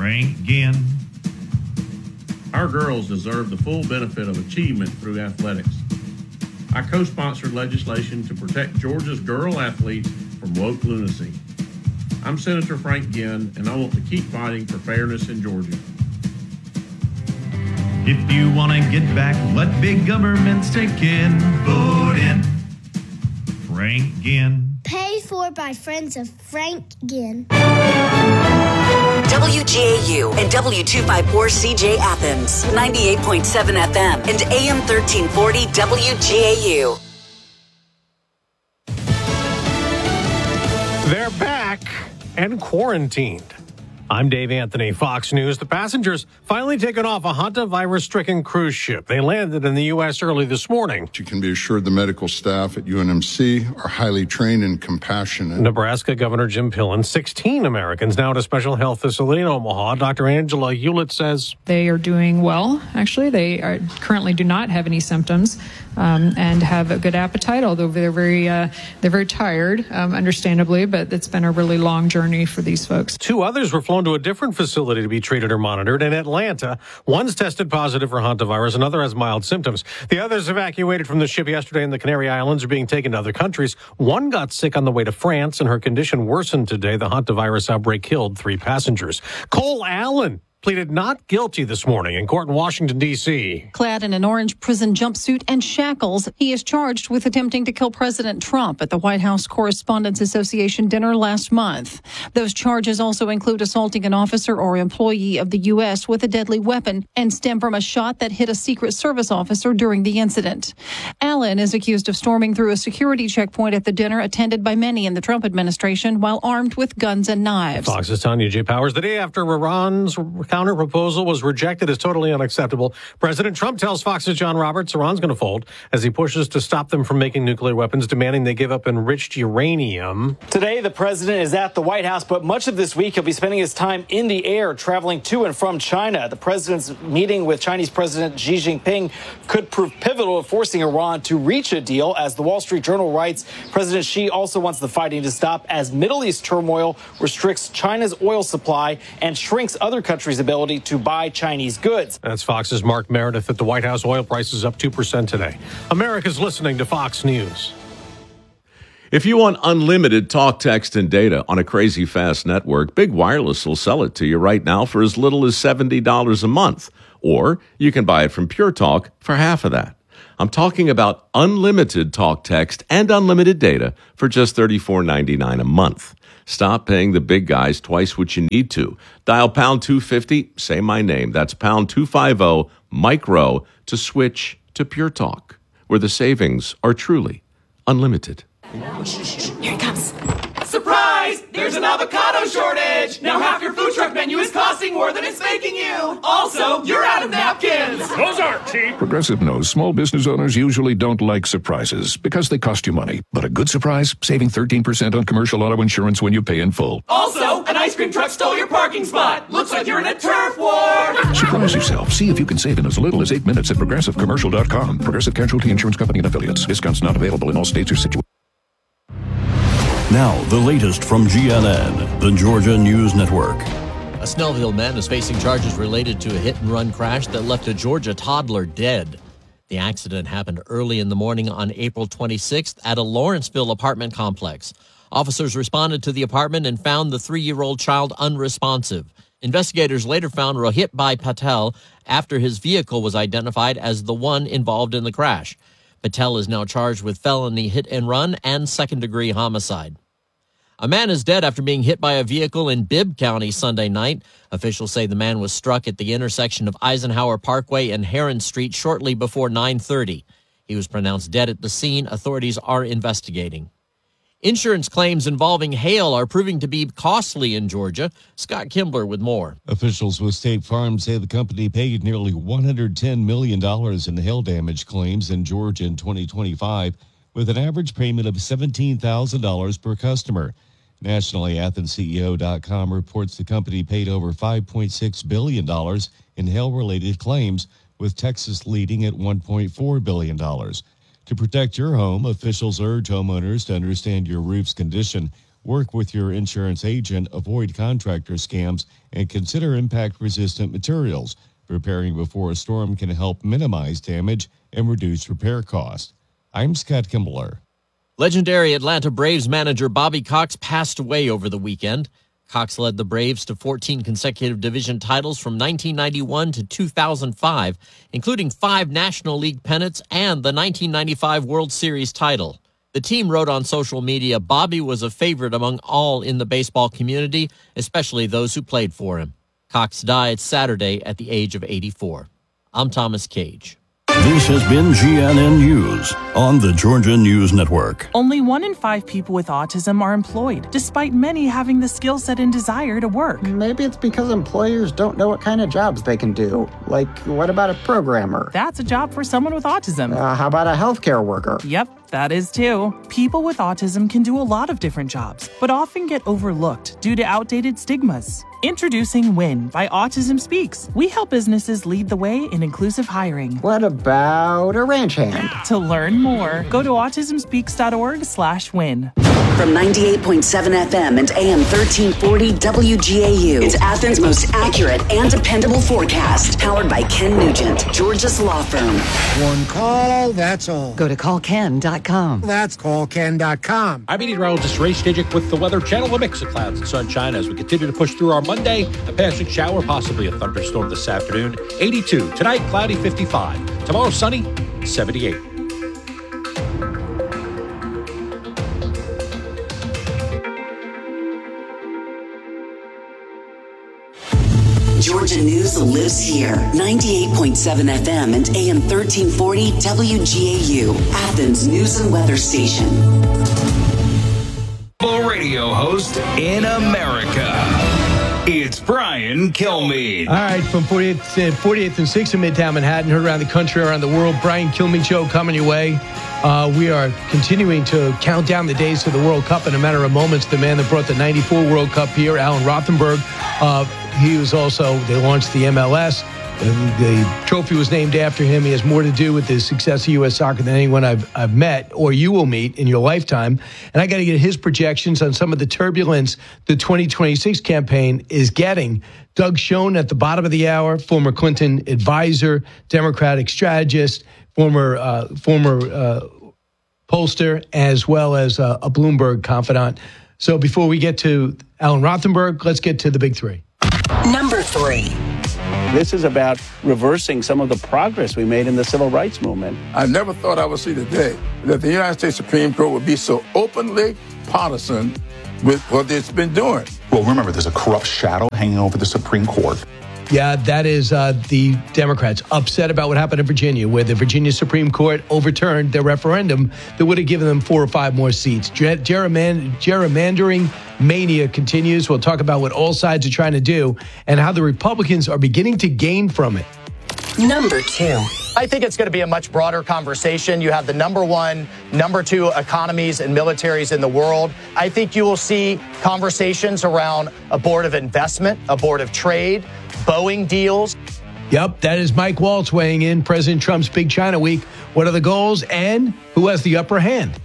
Frank Ginn. Our girls deserve the full benefit of achievement through athletics. I co-sponsored legislation to protect Georgia's girl athletes from woke lunacy. I'm Senator Frank Ginn, and I want to keep fighting for fairness in Georgia. If you want to get back what big government's taking, vote in Frank Ginn. Paid for by friends of Frank Ginn. WGAU and W254CJ Athens, 98.7 FM and AM 1340 WGAU. They're back and quarantined. I'm Dave Anthony, Fox News. The passengers finally taken off a hantavirus-stricken cruise ship. They landed in the U.S. early this morning. You can be assured the medical staff at UNMC are highly trained and compassionate. Nebraska Governor Jim Pillen, 16 Americans now at a special health facility in Omaha. Dr. Angela Hewlett says they are doing well, actually. They currently do not have any symptoms and have a good appetite, although they're very tired, understandably, but it's been a really long journey for these folks. Two others were flown to a different facility to be treated or monitored in Atlanta. One's tested positive for hantavirus, another has mild symptoms. The others evacuated from the ship yesterday in the Canary Islands are being taken to other countries. One got sick on the way to France, and her condition worsened today. The hantavirus outbreak killed 3 passengers. Cole Allen pleaded not guilty this morning in court in Washington, D.C. Clad in an orange prison jumpsuit and shackles, he is charged with attempting to kill President Trump at the White House Correspondents Association dinner last month. Those charges also include assaulting an officer or employee of the U.S. with a deadly weapon and stem from a shot that hit a Secret Service officer during the incident. Allen is accused of storming through a security checkpoint at the dinner attended by many in the Trump administration while armed with guns and knives. Fox's Tanya J. Powers. The day after Iran's counter proposal was rejected as totally unacceptable, President Trump tells Fox's John Roberts Iran's going to fold as he pushes to stop them from making nuclear weapons, demanding they give up enriched uranium. Today, the president is at the White House, but much of this week he'll be spending his time in the air, traveling to and from China. The president's meeting with Chinese President Xi Jinping could prove pivotal in forcing Iran to reach a deal. As the Wall Street Journal writes, President Xi also wants the fighting to stop as Middle East turmoil restricts China's oil supply and shrinks other countries' ability to buy Chinese goods. That's Fox's Mark Meredith at the White House. Oil prices up 2% today. America's listening to Fox News. If you want unlimited talk, text, and data on a crazy fast network, Big Wireless will sell it to you right now for as little as $70 a month. Or you can buy it from Pure Talk for half of that. I'm talking about unlimited talk, text, and unlimited data for just $34.99 a month. Stop paying the big guys twice what you need to. Dial pound 250, say my name. That's pound 250, micro, to switch to Pure Talk, where the savings are truly unlimited. Here he comes. Surprise! There's an avocado shortage! Now half your food truck menu is costing more than it's making you! Also, you're out of napkins! Those aren't cheap! Progressive knows small business owners usually don't like surprises because they cost you money. But a good surprise, saving 13% on commercial auto insurance when you pay in full. Also, an ice cream truck stole your parking spot! Looks like you're in a turf war! Surprise yourself. See if you can save in as little as 8 minutes at ProgressiveCommercial.com. Progressive Casualty Insurance Company and Affiliates. Discounts not available in all states or situations. Now, the latest from GNN, the Georgia News Network. A Snellville man is facing charges related to a hit-and-run crash that left a Georgia toddler dead. The accident happened early in the morning on April 26th at a Lawrenceville apartment complex. Officers responded to the apartment and found the 3-year-old child unresponsive. Investigators later found Rohit Bhai Patel after his vehicle was identified as the one involved in the crash. Patel is now charged with felony hit-and-run and second-degree homicide. A man is dead after being hit by a vehicle in Bibb County Sunday night. Officials say the man was struck at the intersection of Eisenhower Parkway and Heron Street shortly before 9:30. He was pronounced dead at the scene. Authorities are investigating. Insurance claims involving hail are proving to be costly in Georgia. Scott Kimbler with more. Officials with State Farm say the company paid nearly $110 million in hail damage claims in Georgia in 2025, with an average payment of $17,000 per customer. Nationally, AthensCEO.com reports the company paid over $5.6 billion in hail-related claims, with Texas leading at $1.4 billion. To protect your home, officials urge homeowners to understand your roof's condition. Work with your insurance agent, avoid contractor scams, and consider impact-resistant materials. Preparing before a storm can help minimize damage and reduce repair costs. I'm Scott Kimbler. Legendary Atlanta Braves manager Bobby Cox passed away over the weekend. Cox led the Braves to 14 consecutive division titles from 1991 to 2005, including 5 National League pennants and the 1995 World Series title. The team wrote on social media, Bobby was a favorite among all in the baseball community, especially those who played for him. Cox died Saturday at the age of 84. I'm Thomas Cage. This has been GNN News on the Georgia News Network. Only 1 in 5 people with autism are employed, despite many having the skill set and desire to work. Maybe it's because employers don't know what kind of jobs they can do. Like, what about a programmer? That's a job for someone with autism. How about a healthcare worker? Yep, that is too. People with autism can do a lot of different jobs, but often get overlooked due to outdated stigmas. Introducing WIN by Autism Speaks. We help businesses lead the way in inclusive hiring. What about a ranch hand? To learn more, go to autismspeaks.org/win. From 98.7 FM and AM 1340 WGAU, it's Athens' most accurate and dependable forecast. Powered by Ken Nugent, Georgia's law firm. One call, that's all. Go to callken.com. That's callken.com. I'm meteorologist Ray Stajic with the Weather Channel. A mix of clouds and sunshine as we continue to push through our Monday. A passing shower, possibly a thunderstorm this afternoon. 82. Tonight, cloudy, 55. Tomorrow, sunny, 78. Georgia News lives here. 98.7 FM and AM 1340 WGAU, Athens News and Weather Station. Radio host in America. It's Brian Kilmeade. All right, from 48th and 6th in Midtown Manhattan, heard around the country, around the world. Brian Kilmeade Show coming your way. We are continuing to count down the days to the World Cup in a matter of moments. The man that brought the 94 World Cup here, Alan Rothenberg, he was also, they launched the MLS. The trophy was named after him. He has more to do with the success of U.S. soccer than anyone I've met or you will meet in your lifetime. And I got to get his projections on some of the turbulence the 2026 campaign is getting. Doug Schoen at the bottom of the hour, former Clinton advisor, Democratic strategist, former pollster, as well as a Bloomberg confidant. So before we get to Alan Rothenberg, let's get to the big three. Number 3. This is about reversing some of the progress we made in the civil rights movement. I never thought I would see the day that the United States Supreme Court would be so openly partisan with what it's been doing. Well, remember, there's a corrupt shadow hanging over the Supreme Court. Yeah, that is the Democrats upset about what happened in Virginia, where the Virginia Supreme Court overturned their referendum that would have given them 4 or 5 more seats. Gerrymandering mania continues. We'll talk about what all sides are trying to do and how the Republicans are beginning to gain from it. Number 2. I think it's going to be a much broader conversation. You have the number 1, number 2 economies and militaries in the world. I think you will see conversations around a board of investment, a board of trade, Boeing deals. Yep, that is Mike Waltz weighing in. President Trump's Big China Week. What are the goals and who has the upper hand?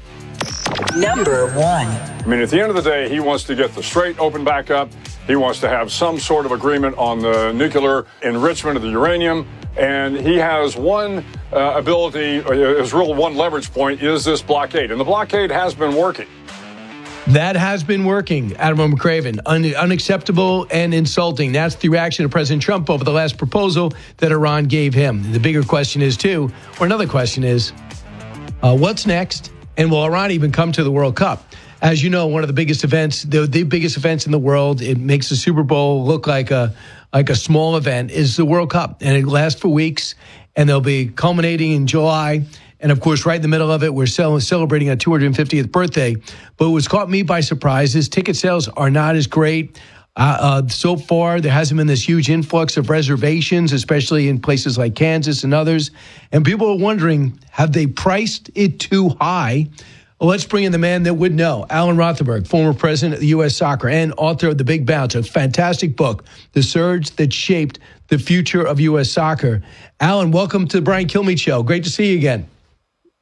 Number 1. I mean, at the end of the day, he wants to get the Strait open back up. He wants to have some sort of agreement on the nuclear enrichment of the uranium. And he has one ability, his real one leverage point is this blockade. And the blockade has been working. That has been working, Admiral McCraven. Unacceptable and insulting. That's the reaction of President Trump over the last proposal that Iran gave him. The bigger question is, too, or another question is, what's next? And will Iran even come to the World Cup? As you know, one of the biggest events, the biggest events in the world, it makes the Super Bowl look like a small event, is the World Cup. And it lasts for weeks, and they'll be culminating in July. And, of course, right in the middle of it, we're celebrating our 250th birthday. But what's caught me by surprise is ticket sales are not as great. So far, there hasn't been this huge influx of reservations, especially in places like Kansas and others. And people are wondering, have they priced it too high? Well, let's bring in the man that would know, Alan Rothenberg, former president of the U.S. Soccer and author of The Big Bounce, a fantastic book, The Surge That Shaped the Future of U.S. Soccer. Alan, welcome to the Brian Kilmeade Show. Great to see you again.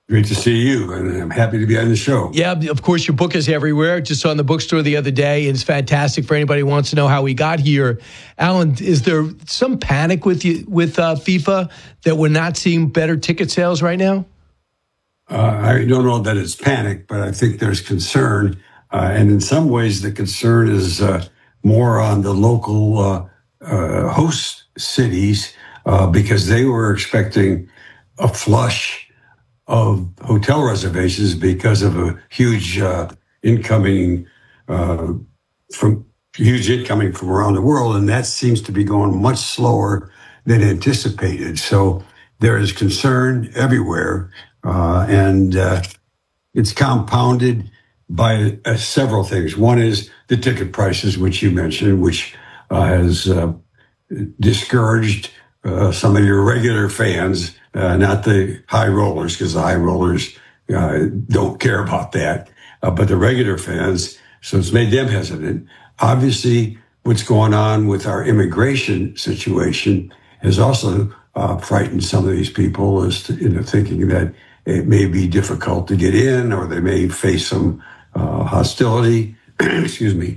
Great to see you, and I'm happy to be on the show. Yeah, of course, your book is everywhere. Just saw in the bookstore the other day, and it's fantastic for anybody who wants to know how we got here. Alan, is there some panic with FIFA that we're not seeing better ticket sales right now? I don't know that it's panic, but I think there's concern. And in some ways, the concern is more on the local host cities because they were expecting a flush of hotel reservations because of a huge incoming from around the world, and that seems to be going much slower than anticipated. So there is concern everywhere, and it's compounded by several things. One is the ticket prices, which you mentioned, which has discouraged some of your regular fans, not the high rollers, because the high rollers don't care about that, but the regular fans. So it's made them hesitant. Obviously, what's going on with our immigration situation has also frightened some of these people as to, thinking that it may be difficult to get in, or they may face some hostility. Excuse me.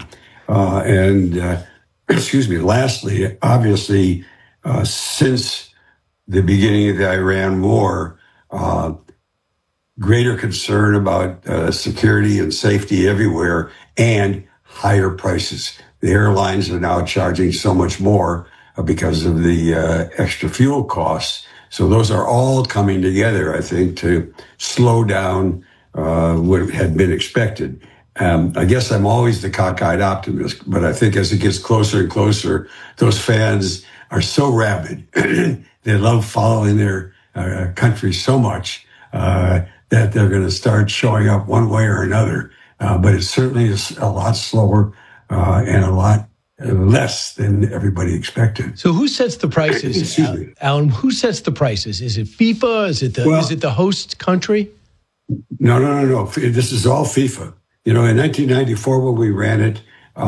Lastly, obviously, since the beginning of the Iran war, greater concern about security and safety everywhere, and higher prices. The airlines are now charging so much more because of the extra fuel costs. So those are all coming together, I think, to slow down what had been expected. I guess I'm always the cockeyed optimist, but I think as it gets closer and closer, those fans are so rabid. They love following their country so much that they're going to start showing up one way or another. But it certainly is a lot slower and a lot less than everybody expected. So who sets the prices, Alan? Who sets the prices? Is it FIFA? Is it the host country? No. This is all FIFA. In 1994 when we ran it.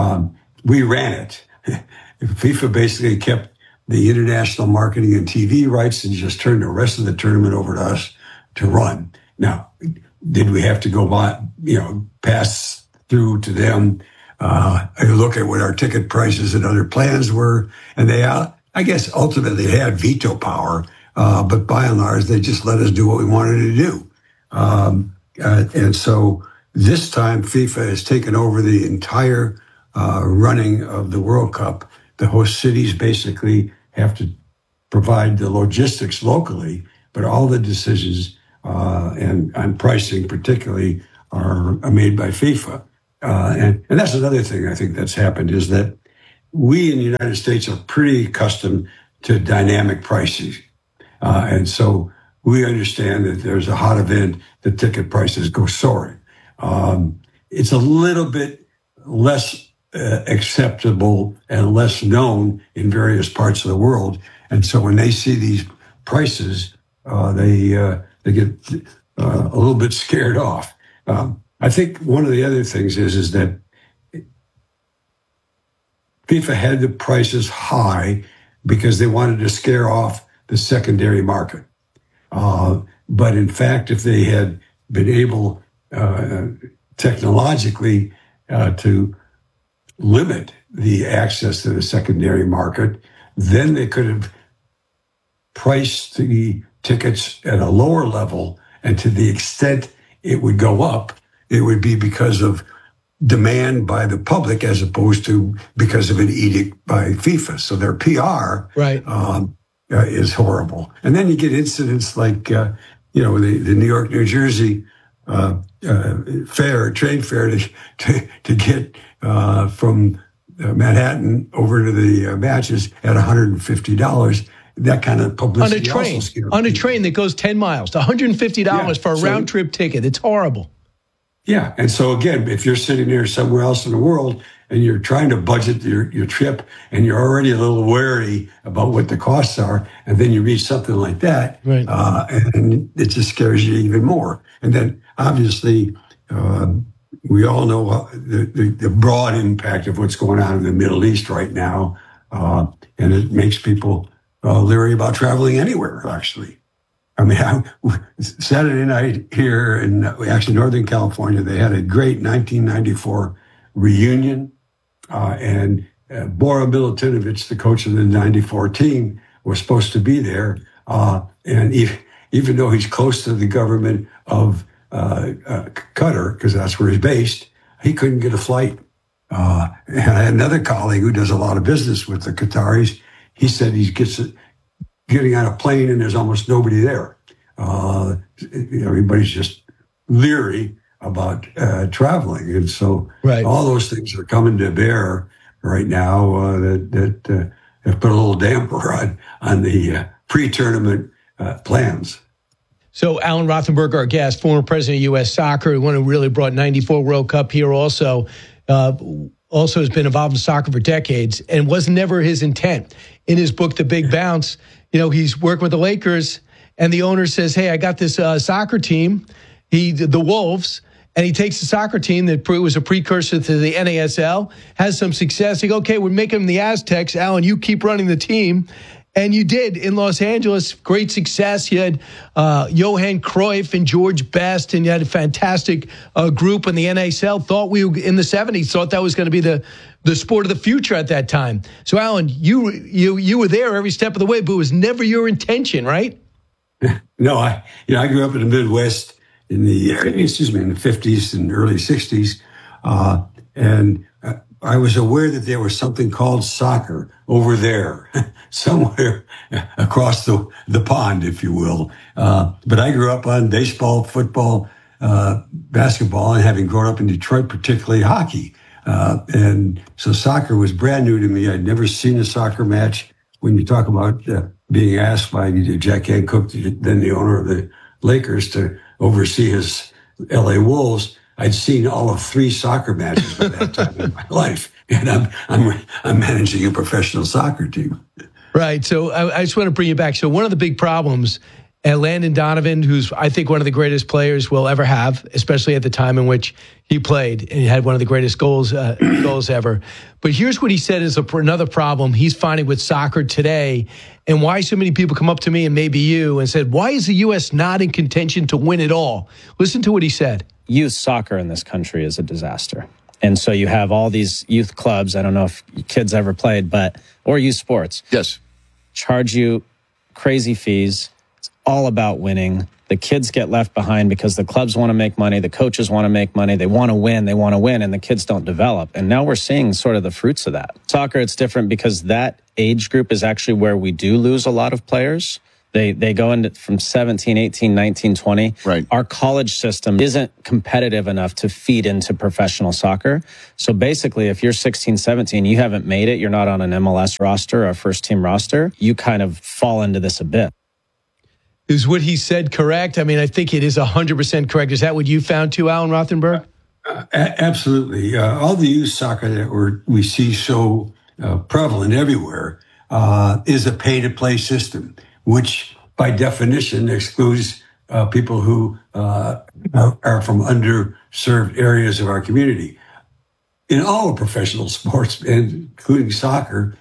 FIFA basically kept the international marketing and TV rights and just turned the rest of the tournament over to us to run. Now, did we have to go by, pass through to them, look at what our ticket prices and other plans were? And they, I guess, ultimately had veto power, but by and large, they just let us do what we wanted to do. And so this time, FIFA has taken over the entire running of the World Cup. The host cities basically have to provide the logistics locally, but all the decisions and on pricing particularly are made by FIFA. And that's another thing I think that's happened is that we in the United States are pretty accustomed to dynamic pricing. And so we understand that there's a hot event, the ticket prices go soaring. It's a little bit less acceptable and less known in various parts of the world. And so when they see these prices, they get a little bit scared off. I think one of the other things is that FIFA had the prices high because they wanted to scare off the secondary market. But in fact, if they had been able technologically to limit the access to the secondary market, then they could have priced the tickets at a lower level, and to the extent it would go up, it would be because of demand by the public as opposed to because of an edict by FIFA. So their PR is horrible. And then you get incidents like, the New York, New Jersey train fare to get from Manhattan over to the matches at $150. That kind of publicity on a train that goes 10 miles to $150 for a round trip ticket. It's horrible. Yeah. And so again, if you're sitting there somewhere else in the world and you're trying to budget your trip and you're already a little wary about what the costs are, and then you read something like that, and it just scares you even more. And then obviously, we all know the broad impact of what's going on in the Middle East right now. And it makes people leery about traveling anywhere, actually. I mean, Saturday night here in actually Northern California, they had a great 1994 reunion, and Bora Milutinovic, the coach of the 94 team, was supposed to be there. And even though he's close to the government of Qatar, because that's where he's based, he couldn't get a flight. And I had another colleague who does a lot of business with the Qataris. He said he gets getting on a plane and there's almost nobody there. Everybody's just leery about traveling. And so all those things are coming to bear right now that have put a little damper on the pre-tournament plans. So Alan Rothenberg, our guest, former president of U.S. Soccer, one who really brought 94 World Cup here also has been involved in soccer for decades and was never his intent. In his book, The Big Bounce, he's working with the Lakers and the owner says, hey, I got this soccer team, the Wolves, and he takes the soccer team that was a precursor to the NASL, has some success. He goes, okay, we're making them the Aztecs. Alan, you keep running the team. And you did in Los Angeles. Great success. You had Johan Cruyff and George Best, and you had a fantastic group in the NASL. In the 70s, thought that was going to be the sport of the future at that time. So, Alan, you were there every step of the way, but it was never your intention, right? No, I grew up in the Midwest in the 50s and early 60s, and I was aware that there was something called soccer over there, somewhere across the pond, if you will. But I grew up on baseball, football, basketball, and having grown up in Detroit, particularly hockey. And so soccer was brand new to me. I'd never seen a soccer match. When you talk about being asked by Jack Hancock, then the owner of the Lakers, to oversee his LA Wolves, I'd seen all of 3 soccer matches by that time in my life, and I'm managing a professional soccer team. Right. So I just want to bring you back. So one of the big problems, Landon Donovan, who's I think one of the greatest players we'll ever have, especially at the time in which he played, and he had one of the greatest goals ever. But here's what he said is another problem he's finding with soccer today, and why so many people come up to me and maybe you and said, why is the U.S. not in contention to win it all? Listen to what he said. Youth soccer in this country is a disaster. And so you have all these youth clubs. I don't know if kids ever played, or youth sports. Yes. Charge you crazy fees. It's all about winning. The kids get left behind because the clubs want to make money. The coaches want to make money. They want to win. And the kids don't develop. And now we're seeing sort of the fruits of that. Soccer, it's different because that age group is actually where we do lose a lot of players. They go into from 17, 18, 19, 20. Right. Our college system isn't competitive enough to feed into professional soccer. So basically, if you're 16, 17, you haven't made it, you're not on an MLS roster or a first team roster, you kind of fall into this a bit. Is what he said correct? I mean, I think it is 100% correct. Is that what you found too, Alan Rothenberg? Absolutely. All the youth soccer that we see so prevalent everywhere is a pay-to-play system, which by definition excludes people who are from underserved areas of our community. In all professional sports, including soccer,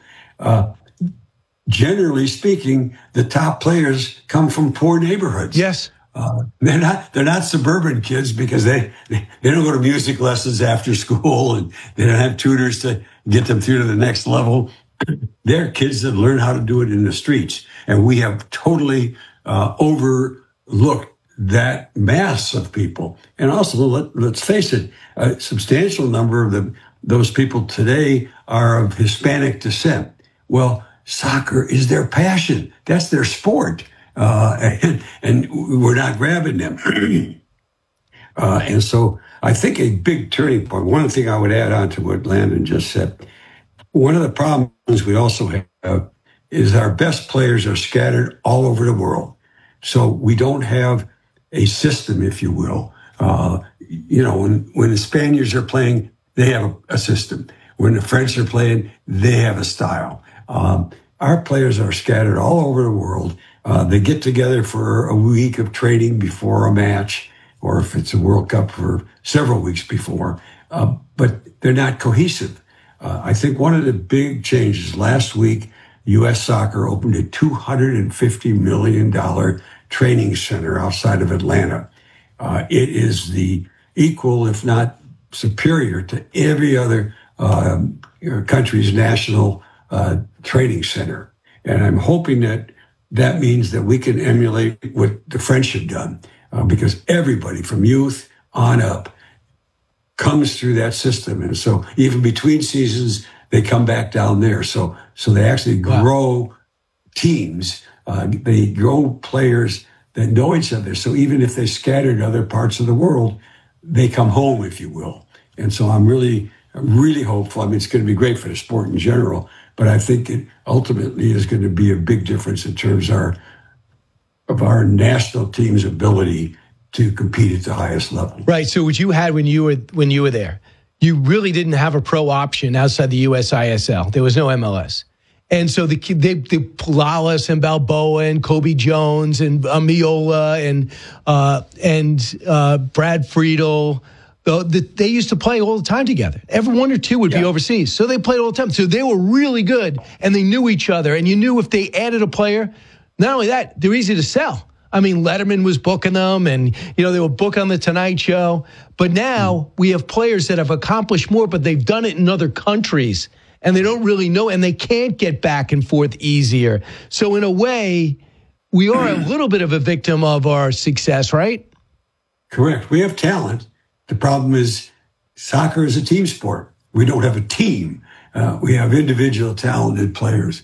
generally speaking, the top players come from poor neighborhoods. Yes. They're not suburban kids because they don't go to music lessons after school, and they don't have tutors to get them through to the next level. They're kids that learn how to do it in the streets. And we have totally overlooked that mass of people. And also, let's face it, a substantial number of those people today are of Hispanic descent. Well, soccer is their passion. That's their sport. And we're not grabbing them. And so I think a big turning point, one thing I would add on to what Landon just said, one of the problems we also have is our best players are scattered all over the world. So we don't have a system, if you will. When the Spaniards are playing, they have a system. When the French are playing, they have a style. Our players are scattered all over the world. They get together for a week of training before a match, or if it's a World Cup, for several weeks before. But they're not cohesive. I think one of the big changes last week, U.S. Soccer opened a $250 million training center outside of Atlanta. It is the equal, if not superior, to every other country's national training center. And I'm hoping that means that we can emulate what the French have done, because everybody from youth on up comes through that system. And so even between seasons, they come back down there. So they actually grow teams. They grow players that know each other. So even if they scattered to other parts of the world, they come home, if you will. And so I'm really hopeful. I mean, it's going to be great for the sport in general, but I think it ultimately is going to be a big difference in terms of our national team's ability to compete at the highest level. Right. So what you had when you were there, you really didn't have a pro option outside the USISL. There was no MLS. And so the Palalas and Balboa and Kobe Jones and Miola and Brad Friedel, they used to play all the time together. Every one or two would be overseas. So they played all the time. So they were really good, and they knew each other. And you knew if they added a player, not only that, they're easy to sell. I mean, Letterman was booking them, and, they were booking on The Tonight Show. But now we have players that have accomplished more, but they've done it in other countries, and they don't really know, and they can't get back and forth easier. So in a way, we are a little bit of a victim of our success, right? Correct. We have talent. The problem is soccer is a team sport. We don't have a team. We have individual talented players.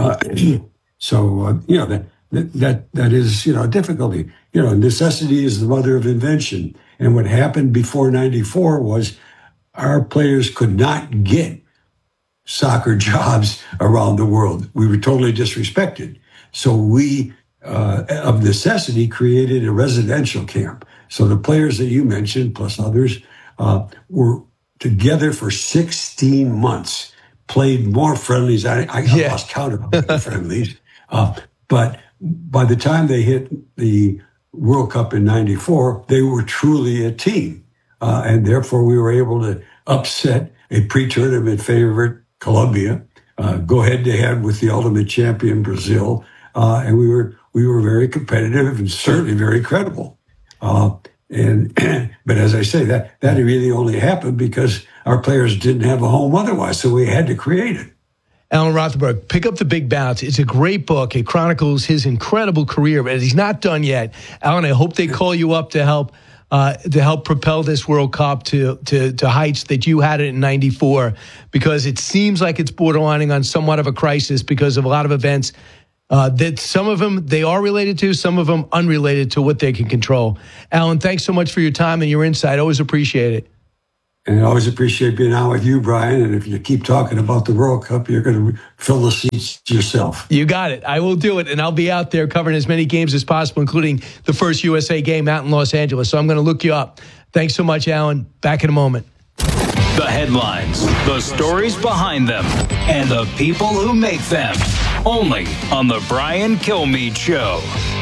That is, a difficulty. Necessity is the mother of invention. And what happened before 94 was our players could not get soccer jobs around the world. We were totally disrespected. So we, of necessity, created a residential camp. So the players that you mentioned, plus others, were together for 16 months, played more friendlies. I lost count of the friendlies. But by the time they hit the World Cup in 94, they were truly a team. And therefore, we were able to upset a pre-tournament favorite, Colombia, go head-to-head with the ultimate champion, Brazil. And we were very competitive and certainly very credible. But as I say, that really only happened because our players didn't have a home otherwise, so we had to create it. Alan Rothenberg, pick up The Big Bounce. It's a great book. It chronicles his incredible career, but he's not done yet. Alan, I hope they call you up to help propel this World Cup to heights that you had it in 94, because it seems like it's borderlining on somewhat of a crisis because of a lot of events that some of them they are related to, some of them unrelated to what they can control. Alan, thanks so much for your time and your insight. Always appreciate it. And I always appreciate being on with you, Brian. And if you keep talking about the World Cup, you're going to fill the seats yourself. You got it. I will do it. And I'll be out there covering as many games as possible, including the first USA game out in Los Angeles. So I'm going to look you up. Thanks so much, Alan. Back in a moment. The headlines, the stories behind them, and the people who make them. Only on The Brian Kilmeade Show.